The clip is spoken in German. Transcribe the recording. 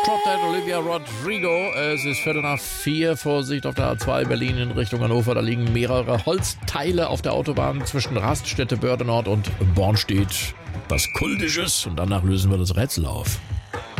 Drop Dead, Olivia Rodrigo. Es ist 3:15. Vorsicht auf der A2 Berlin in Richtung Hannover. Da liegen mehrere Holzteile auf der Autobahn zwischen Raststätte Börde Nord und Bornstedt. Was Kultisches. Und danach lösen wir das Rätsel auf.